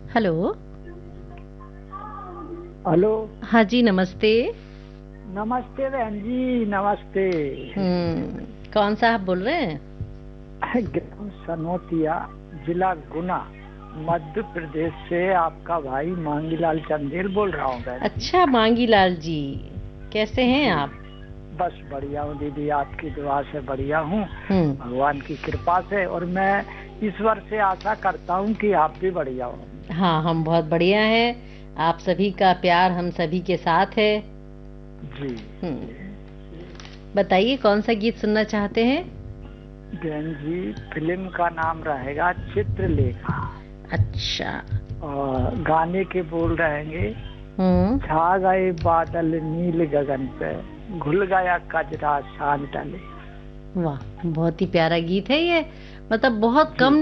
Hello. Hello. हाँ जी, नमस्ते। नमस्ते बहन जी, नमस्ते। कौन सा आप बोल रहे हैं? ग्राम सनोतिया, जिला गुना, मध्य प्रदेश से आपका भाई मांगीलाल चंदेल बोल रहा हूँ बहन जी। अच्छा, मांगी लाल जी। कैसे हैं जी, आप? बस बढ़िया हूँ दीदी, आपकी दुआ से बढ़िया हूँ, हम्म। भगवान की कृपा से। और मैं ईश्वर से आशा करता हूँ कि आप भी बढ़िया हो। हाँ, हम बहुत बढ़िया हैं। आप सभी का प्यार हम सभी के साथ है। जी। बताइए, कौन सा गीत सुनना चाहते हैं? बहन जी, फिल्म का नाम रहेगा चित्रलेखा, अच्छा। और गाने के बोल रहेंगे, हम्म। छा गए बादल नील गगन पे, घुल गया कजरा शान तले। वाह, बहुत ही प्यारा गीत है ये। मतलब बहुत जी। कम